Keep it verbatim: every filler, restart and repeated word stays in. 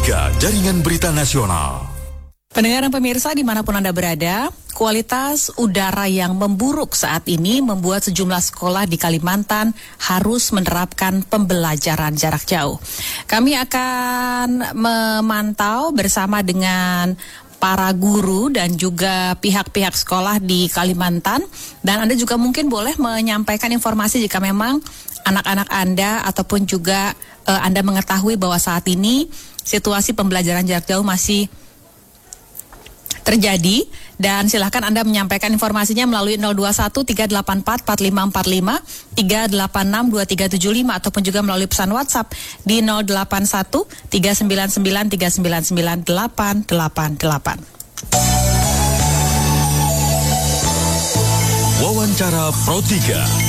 tiga Jaringan Berita Nasional. Pendengar dan pemirsa dimanapun Anda berada, kualitas udara yang memburuk saat ini membuat sejumlah sekolah di Kalimantan harus menerapkan pembelajaran jarak jauh. Kami akan memantau bersama dengan para guru dan juga pihak-pihak sekolah di Kalimantan, dan Anda juga mungkin boleh menyampaikan informasi jika memang anak-anak Anda ataupun juga uh, Anda mengetahui bahwa saat ini situasi pembelajaran jarak jauh masih terjadi, dan silahkan Anda menyampaikan informasinya melalui nol dua satu tiga delapan empat empat lima empat lima, tiga delapan enam dua tiga tujuh lima ataupun juga melalui pesan WhatsApp di nol delapan satu tiga sembilan sembilan tiga sembilan sembilan delapan delapan delapan. Wawancara Pro tiga.